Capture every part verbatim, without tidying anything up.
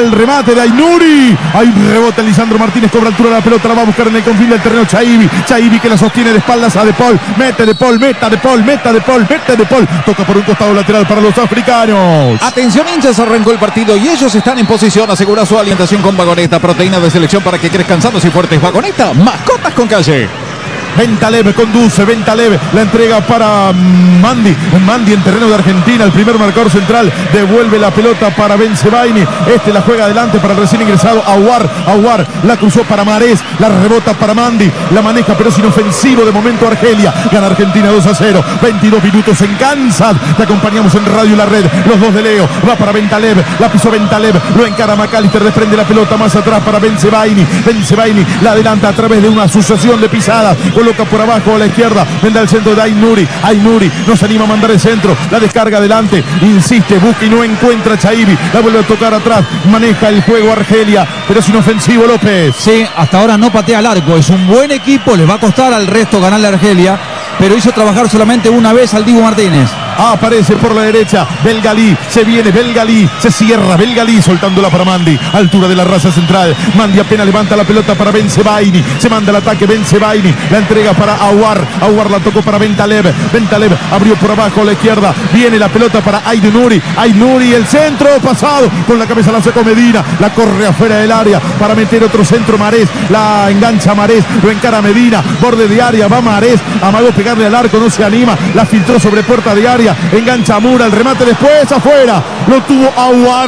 el remate de Aynuri. Hay rebote, Lisandro Martínez cobra altura de la pelota, la va a buscar en el confín del terreno Chaibi. Chaibi que la sostiene de espaldas a De Paul. Mete De Paul, meta De Paul, meta De Paul, mete De Paul. Toca por un costado lateral para los africanos. Atención, hinchas, arrancó el partido y ellos están en posición. Asegura su alimentación con Vagoneta, proteína de selección para que crezcan sanos y fuertes. Vagoneta, mascotas con calle. Ventalev conduce, Ventalev la entrega para Mandi, Mandi en terreno de Argentina, el primer marcador central, devuelve la pelota para Bensebaini, este la juega adelante para el recién ingresado Aouar, Aouar la cruzó para Marés, la rebota para Mandi, la maneja pero es inofensivo de momento Argelia, gana Argentina dos a cero, veintidós minutos en Kansas, te acompañamos en Radio La Red, los dos de Leo, va para Ventalev, la pisó Ventalev, lo encara McAllister, desprende la pelota más atrás para Bensebaini, Bensebaini la adelanta a través de una asociación de pisadas, coloca por abajo a la izquierda, vendrá el centro de Aynuri, Aynuri no se anima a mandar el centro, la descarga adelante, insiste, busca y no encuentra Chaibi, la vuelve a tocar atrás, maneja el juego Argelia, pero es inofensivo López. Sí, hasta ahora no patea al arco, es un buen equipo, les va a costar al resto ganarle a Argelia, pero hizo trabajar solamente una vez al Dibu Martínez. Aparece por la derecha Belgalí, se viene Belgalí, se cierra Belgalí soltándola para Mandi, altura de la raza central, Mandi apenas levanta la pelota para Bensebaini, se manda el ataque Bensebaini, la entrega para Aouar, Aouar la tocó para Ventalev, Ventalev abrió por abajo a la izquierda, viene la pelota para Aynuri, Aynuri el centro pasado, con la cabeza la sacó Medina, la corre afuera del área para meter otro centro Marés, la engancha Marés, lo encara Medina, borde de área, va Marés, amagó pegarle al arco, no se anima, la filtró sobre puerta de área, engancha Mura, el remate después afuera, lo tuvo Aouar,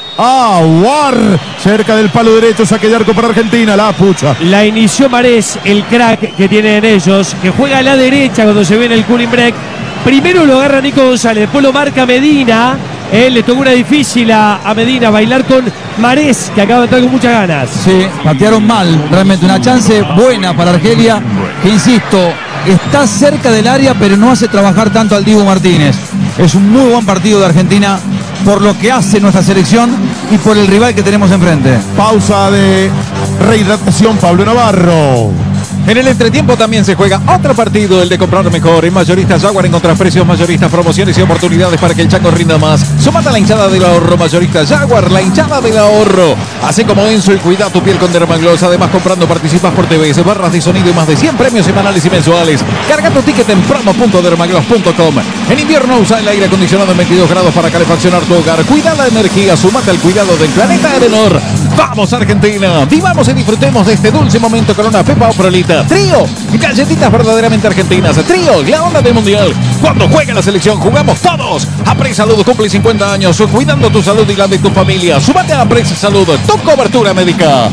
Aouar, cerca del palo derecho, saque de arco para Argentina, la pucha. La inició Marés, el crack que tienen ellos, que juega a la derecha cuando se viene el cooling break. Primero lo agarra Nico González, después lo marca Medina. Él le tocó una difícil a, a Medina bailar con Marés, que acaba de entrar con muchas ganas. Sí, patearon mal, realmente una chance buena para Argelia, que insisto, está cerca del área, pero no hace trabajar tanto al Dibu Martínez. Es un muy buen partido de Argentina por lo que hace nuestra selección y por el rival que tenemos enfrente. Pausa de rehidratación, Pablo Navarro. En el entretiempo también se juega otro partido, el de comprar mejor. En Mayoristas Jaguar encontrás precios mayoristas, promociones y oportunidades para que el chango rinda más. Sumate a la hinchada del ahorro. Mayoristas Jaguar, la hinchada del ahorro. Así como Enzo y cuida tu piel con Dermagloss. Además, comprando participas por T V, barras de sonido y más de cien premios semanales y mensuales. Carga tu ticket en promo punto dermagloss punto com. En invierno usa el aire acondicionado en veintidós grados para calefaccionar tu hogar. Cuida la energía, sumate al cuidado del planeta Edenor. ¡Vamos, Argentina! Vivamos y disfrutemos de este dulce momento con una Pepa o Prolita. Trío, galletitas verdaderamente argentinas. Trío, la onda del mundial. Cuando juega la selección, jugamos todos. Apres Salud cumple cincuenta años, cuidando tu salud y la de tu familia. Súmate a Apres Salud, tu cobertura médica.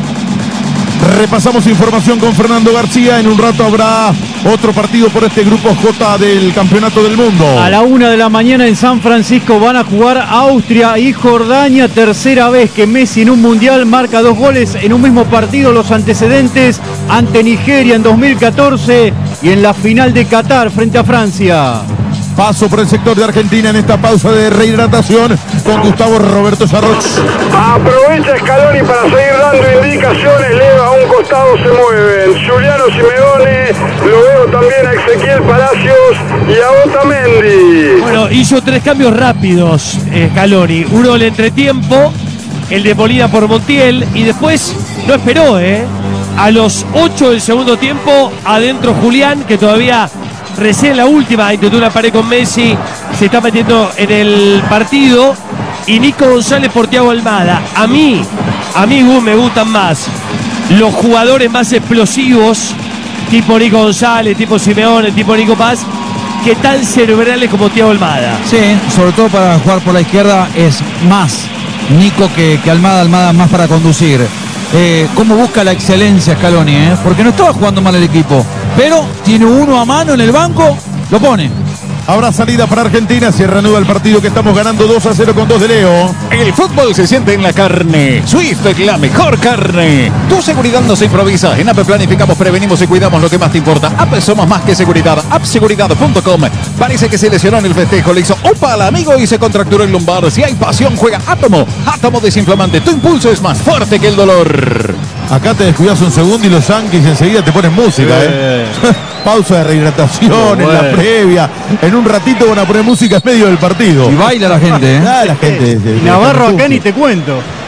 Repasamos información con Fernando García. En un rato habrá otro partido por este grupo J del Campeonato del Mundo. A la una de la mañana en San Francisco van a jugar Austria y Jordania. Tercera vez que Messi en un mundial marca dos goles en un mismo partido. Los antecedentes ante Nigeria en dos mil catorce y en la final de Qatar frente a Francia. Paso por el sector de Argentina en esta pausa de rehidratación con Gustavo Roberto Sarroch. Aprovecha Scaloni para seguir dando indicaciones. Leva a un costado, se mueven Juliano Simeone, lo veo también a Ezequiel Palacios y a Otamendi. Bueno, hizo tres cambios rápidos eh, Scaloni. Uno el entretiempo, el de Molina por Montiel, y después no esperó, ¿eh? A los ocho del segundo tiempo, adentro Julián, que todavía recién la última intentó una pared con Messi, se está metiendo en el partido, y Nico González por Thiago Almada. A mí, a mí uh, me gustan más los jugadores más explosivos, tipo Nico González, tipo Simeone, tipo Nico Paz, que tan cerebrales como Thiago Almada. Sí, sobre todo para jugar por la izquierda es más Nico que, que Almada, Almada más para conducir. Eh, cómo busca la excelencia Scaloni, eh? Porque no estaba jugando mal el equipo, pero tiene uno a mano en el banco, lo pone. Habrá salida para Argentina, se reanuda el partido que estamos ganando dos a cero con dos de Leo. El fútbol se siente en la carne. Swift es la mejor carne. Tu seguridad no se improvisa. En A P planificamos, prevenimos y cuidamos lo que más te importa. A P somos más que seguridad. app seguridad punto com. Parece que se lesionó en el festejo. Le hizo opa al amigo y se contracturó el lumbar. Si hay pasión, juega Átomo. Átomo desinflamante. Tu impulso es más fuerte que el dolor. Acá te descuidas un segundo y los Yankees enseguida te ponen música, ¿eh? Pausa de rehidratación en la previa. En un ratito van a poner música en medio del partido. Y baila la gente, ¿eh? Ah, la gente. Y Navarro acá ni te cuento.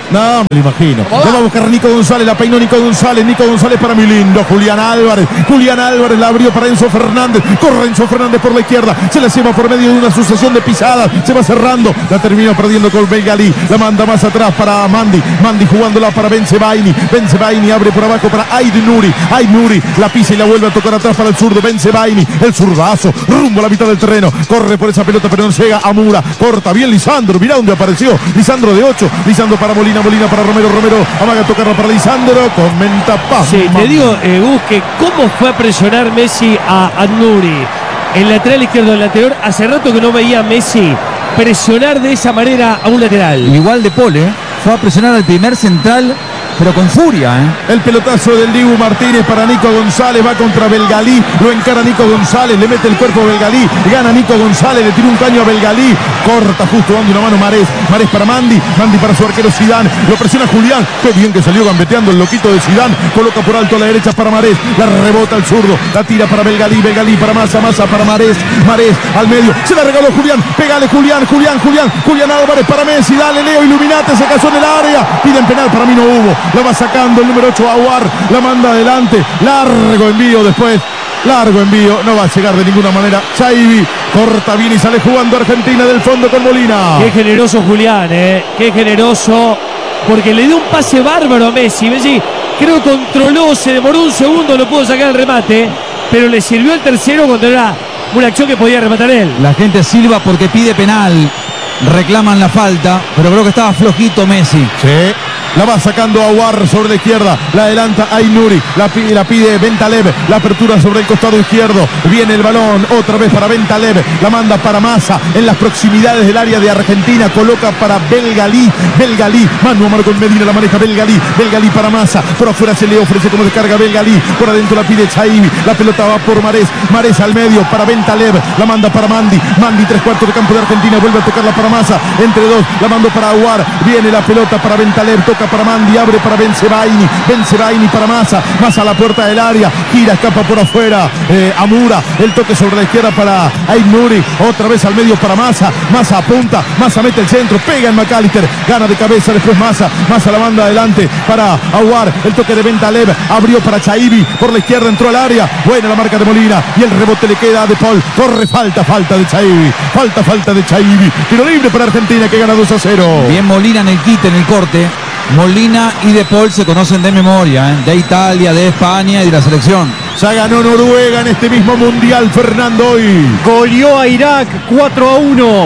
No, me lo imagino. Lo va a buscar Nico González, la peinó Nico González, Nico González para mi lindo Julián Álvarez. Julián Álvarez la abrió para Enzo Fernández. Corre Enzo Fernández por la izquierda. Se la lleva por medio de una sucesión de pisadas. Se va cerrando. La terminó perdiendo con Belgalí. La manda más atrás para Mandi. Mandi jugándola para Bensebaini. Bensebaini abre por abajo para Aydnuri. Aydnuri la pisa y la vuelve a tocar atrás para el zurdo. Bensebaini, el zurdazo. Rumbo a la mitad del terreno. Corre por esa pelota, pero no llega a Mura. Corta bien Lisandro. Mirá dónde apareció. Lisandro de ocho. Lisandro para Molina. Molina para Romero. Romero amaga a tocarla para Lisandro. Comenta Paz. Sí, te digo, eh, Gus, que cómo fue a presionar Messi a Aydnuri. El lateral izquierdo del anterior. Hace rato que no veía a Messi presionar de esa manera a un lateral. Igual de Paul, ¿eh? Fue a presionar al primer central, pero con furia, ¿eh? El pelotazo del Dibu Martínez para Nico González, va contra Belgalí, lo encara Nico González, le mete el cuerpo a Belgalí, gana Nico González, le tira un caño a Belgalí, corta justo dando una mano Marés, Marés para Mandi, Mandi para su arquero Zidane, lo presiona Julián, qué bien que salió gambeteando el loquito de Zidane, coloca por alto a la derecha para Marés, la rebota el zurdo, la tira para Belgalí, Belgalí para Massa, Massa para Marés, Marés al medio, se la regaló Julián, pégale Julián, Julián, Julián, Julián Álvarez para Messi, dale Leo, iluminate, se cayó en el área, piden penal, para mí no hubo, la va sacando el número ocho Aguar, la manda adelante, largo envío después, largo envío, no va a llegar de ninguna manera, Chaibi, corta bien y sale jugando Argentina del fondo con Molina. Qué generoso Julián, eh, qué generoso, porque le dio un pase bárbaro a Messi, Messi creo que controló, se demoró un segundo, no pudo sacar el remate, pero le sirvió el tercero cuando era una acción que podía rematar él. La gente silba porque pide penal, reclaman la falta, pero creo que estaba flojito Messi. Sí. La va sacando Aguar sobre la izquierda, la adelanta Aydnuri, la pide, la pide Bentaleb, la apertura sobre el costado izquierdo, viene el balón otra vez para Bentaleb, la manda para Massa, en las proximidades del área de Argentina, coloca para Belgalí, Belgalí, mano a mano con Medina, la maneja Belgalí, Belgalí para Massa, por afuera se le ofrece como descarga Belgalí, por adentro la pide Chaibi, la pelota va por Marés, Marés al medio para Bentaleb, la manda para Mandi, Mandi tres cuartos de campo de Argentina, vuelve a tocarla para Massa, entre dos, la mandó para Aguar, viene la pelota para Bentaleb, toca para Mandi, abre para Bensebaini, Bensebaini para Massa, Massa a la puerta del área, gira, escapa por afuera, eh, Amura, el toque sobre la izquierda para Aydnuri, otra vez al medio para Massa, Massa apunta, Massa mete el centro, pega en McAllister, gana de cabeza después Massa, Massa la manda adelante para Aguar, el toque de Bentaleb, abrió para Chaibi, por la izquierda entró al área, buena la marca de Molina, y el rebote le queda a De Paul, corre, falta, falta de Chaibi, falta, falta de Chaibi, tiro libre para Argentina que gana dos a cero. Bien Molina en el quite, en el corte. Molina y De Paul se conocen de memoria, ¿eh? De Italia, de España y de la selección. Ya ganó Noruega en este mismo mundial, Fernando, hoy. Goleó a Irak cuatro a uno.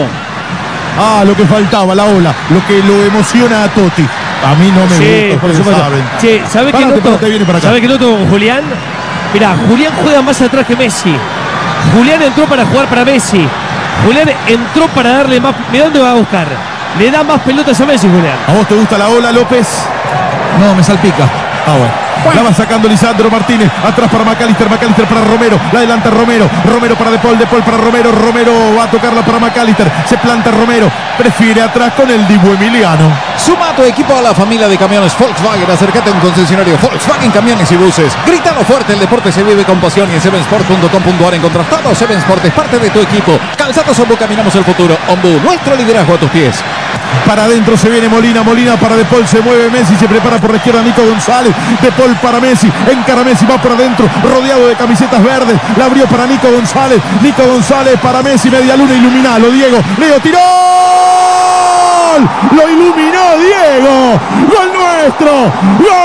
Ah, lo que faltaba, la ola, lo que lo emociona a Totti. A mí no me Sí, gusta, por ustedes supuesto. saben. Che, ¿sabe qué Párate, noto? párate, viene para acá. ¿Sabe qué noto con Julián? Mirá, Julián juega más atrás que Messi. Julián entró para jugar para Messi. Julián entró para darle más. ¿De dónde va a buscar? Le da más pelotas a Messi, Julián. ¿A vos te gusta la ola, López? No, me salpica. Ah, bueno. La va sacando Lisandro Martínez, atrás para McAllister, McAllister para Romero, la adelanta Romero, Romero para De Paul, De Paul para Romero, Romero va a tocarla para McAllister, se planta Romero, prefiere atrás con el Dibu Emiliano. Suma a tu equipo a la familia de camiones Volkswagen, acércate a un concesionario Volkswagen Camiones y Buses. Grítalo fuerte, el deporte se vive con pasión y en seven sport punto com punto a r encontrás todo. Seven Sport es parte de tu equipo. Calzados Ombu, caminamos el futuro. Ombu, nuestro liderazgo a tus pies. Para adentro se viene Molina, Molina para De Paul, se mueve Messi, se prepara por la izquierda Nico González, De Paul para Messi, encara Messi, va por adentro, rodeado de camisetas verdes, la abrió para Nico González, Nico González para Messi, media luna, iluminalo, Diego, Leo tiró, lo iluminó Diego, gol nuestro, gol.